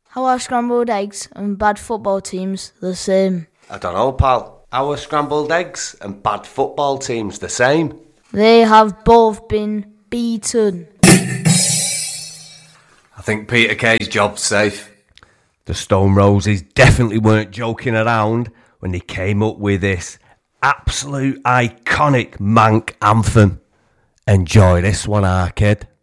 How are scrambled eggs and bad football teams the same? I don't know, pal. Our scrambled eggs and bad football teams the same? They have both been beaten. I think Peter Kay's job's safe. The Stone Roses definitely weren't joking around when they came up with this absolute iconic Manc anthem. Enjoy this one, Arcade.